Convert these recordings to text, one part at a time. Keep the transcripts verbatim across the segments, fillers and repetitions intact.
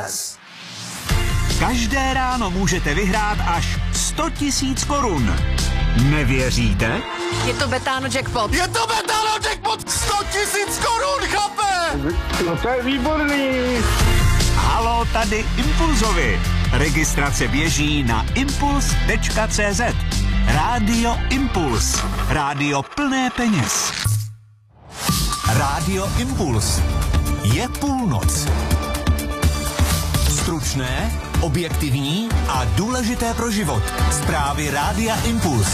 Plus. Každé ráno můžete vyhrát až sto tisíc korun. Nevěříte? Je to Betano jackpot. Je to Betano jackpot! sto tisíc korun, chlape! No to je výborný. Halo, tady Impulzovi. Registrace běží na impuls tečka cé zet. Rádio Impuls. Rádio plné peněz. Rádio Impuls. Je půlnoc. Stručné, objektivní a důležité pro život. Zprávy Rádia Impuls.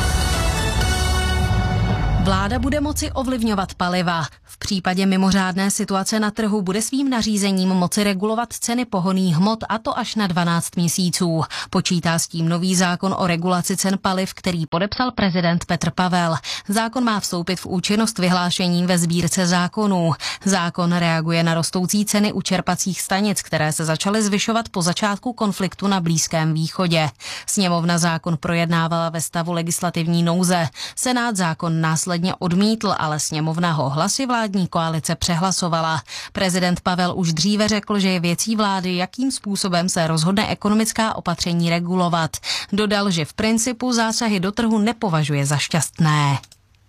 Vláda bude moci ovlivňovat paliva. V případě mimořádné situace na trhu bude svým nařízením moci regulovat ceny pohonných hmot, a to až na dvanáct měsíců. Počítá s tím nový zákon o regulaci cen paliv, který podepsal prezident Petr Pavel. Zákon má vstoupit v účinnost vyhlášením ve sbírce zákonů. Zákon reaguje na rostoucí ceny u čerpacích stanic, které se začaly zvyšovat po začátku konfliktu na Blízkém východě. Sněmovna zákon projednávala ve stavu legislativní nouze. Senát zákon následně odmítl, ale sněmovna ho hlasy vládní koalice přehlasovala. Prezident Pavel už dříve řekl, že je věcí vlády, jakým způsobem se rozhodne ekonomická opatření regulovat. Dodal, že v principu zásahy do trhu nepovažuje za šťastné.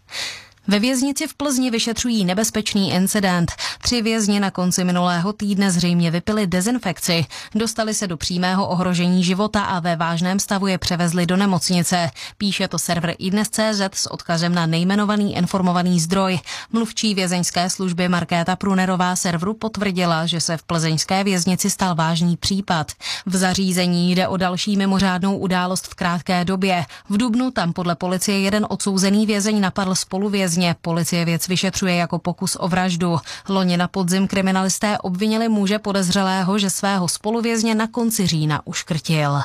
Ve věznici v Plzni vyšetřují nebezpečný incident. Tři vězni na konci minulého týdne zřejmě vypili dezinfekci. Dostali se do přímého ohrožení života a ve vážném stavu je převezli do nemocnice. Píše to server iDnes tečka cé zet s odkazem na nejmenovaný informovaný zdroj. Mluvčí vězeňské služby Markéta Prunerová serveru potvrdila, že se v plzeňské věznici stal vážný případ. V zařízení jde o další mimořádnou událost v krátké době. V dubnu tam podle policie jeden odsouzený vězeň napadl spoluvězně. Policie věc vyšetřuje jako pokus o vraždu. Loni na podzim kriminalisté obvinili muže podezřelého, že svého spoluvězně na konci října uškrtil.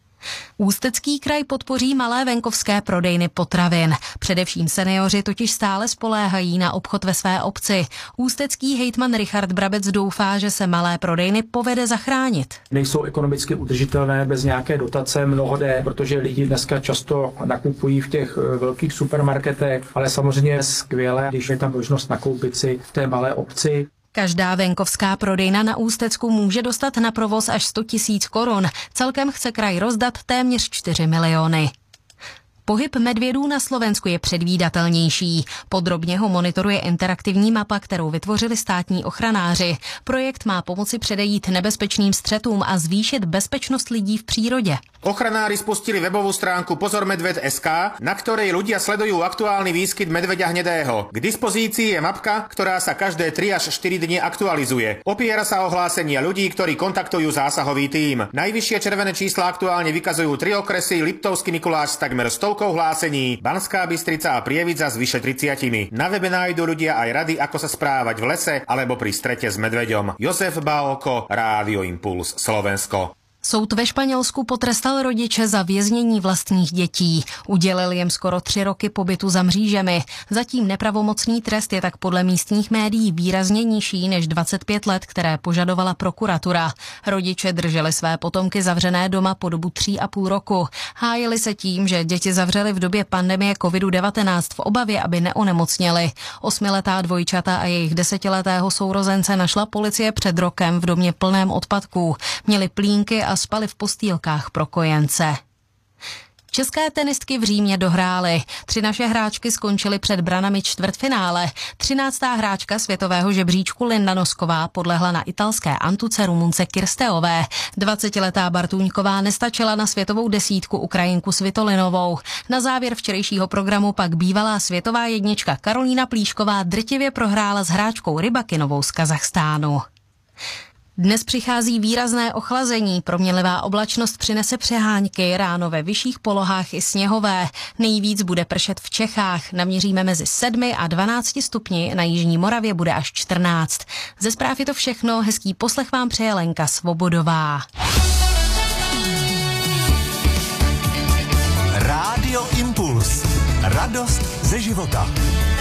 Ústecký kraj podpoří malé venkovské prodejny potravin. Především seniori totiž stále spoléhají na obchod ve své obci. Ústecký hejtman Richard Brabec doufá, že se malé prodejny povede zachránit. Nejsou ekonomicky udržitelné bez nějaké dotace mnohde, protože lidi dneska často nakupují v těch velkých supermarketech, ale samozřejmě je skvělé, když je tam možnost nakoupit si v té malé obci. Každá venkovská prodejna na Ústecku může dostat na provoz až sto tisíc korun. Celkem chce kraj rozdat téměř čtyři miliony. Pohyb medvědů na Slovensku je předvídatelnější. Podrobně ho monitoruje interaktivní mapa, kterou vytvořili státní ochranáři. Projekt má pomoci předejít nebezpečným střetům a zvýšit bezpečnost lidí v přírodě. Ochranári spustili webovú stránku pozor medved bodka es ká, na ktorej ľudia sledujú aktuálny výskyt medveďa hnedého. K dispozícii je mapka, ktorá sa každé tri až štyri dni aktualizuje. Opiera sa o hlásenia ľudí, ktorí kontaktujú zásahový tím. Najvyššie červené čísla aktuálne vykazujú tri okresy: Liptovský Mikuláš s takmer stovkou hlásení, Banská Bystrica a Prievidza s vyše tridsiatimi. Na webe nájdu ľudia aj rady, ako sa správať v lese alebo pri strete s medveďom. Jozef Bálko, Rádio Impuls, Slovensko. Soud ve Španělsku potrestal rodiče za věznění vlastních dětí. Udělil jim skoro tři roky pobytu za mřížemi. Zatím nepravomocný trest je tak podle místních médií výrazně nižší než dvacet pět let, které požadovala prokuratura. Rodiče drželi své potomky zavřené doma po dobu tří a půl roku. Hájili se tím, že děti zavřeli v době pandemie kovidu devatenáct v obavě, aby neonemocněli. Osmiletá dvojčata a jejich desetiletého sourozence našla policie před rokem v domě plném odpadků. Měli plínky a spali v postýlkách pro kojence. České tenistky v Římě dohrály. Tři naše hráčky skončily před branami čtvrtfinále. Třináctá hráčka světového žebříčku Linda Nosková podlehla na italské Antuce Rumunce Kirsteové. dvacetiletá Bartůňková nestačila na světovou desítku Ukrajinku Svitolinovou. Na závěr včerejšího programu pak bývalá světová jednička Karolína Plíšková drtivě prohrála s hráčkou Rybakinovou z Kazachstánu. Dnes přichází výrazné ochlazení, proměnlivá oblačnost přinese přehánky, ráno ve vyšších polohách i sněhové. Nejvíc bude pršet v Čechách, naměříme mezi sedmi a dvanácti stupni, na jižní Moravě bude až čtrnáct. Ze zpráv je to všechno, hezký poslech vám přeje Lenka Svobodová. Rádio Impuls. Radost ze života.